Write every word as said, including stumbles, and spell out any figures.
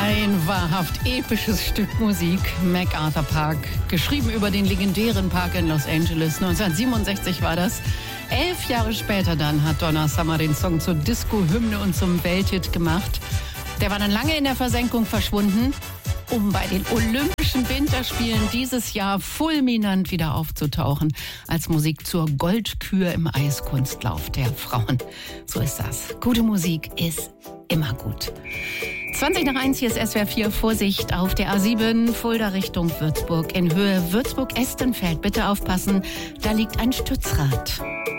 Ein wahrhaft episches Stück Musik, MacArthur Park, geschrieben über den legendären Park in Los Angeles. neunzehnhundertsiebenundsechzig war das. Elf Jahre später dann hat Donna Summer den Song zur Disco-Hymne und zum Welthit gemacht. Der war dann lange in der Versenkung verschwunden, um bei den Olympischen Winterspielen dieses Jahr fulminant wieder aufzutauchen, als Musik zur Goldkür im Eiskunstlauf der Frauen. So ist das. Gute Musik ist immer gut. zwanzig nach eins, hier ist S W R vier. Vorsicht auf der A sieben, Fulda Richtung Würzburg. In Höhe Würzburg-Estenfeld. Bitte aufpassen, da liegt ein Stützrad.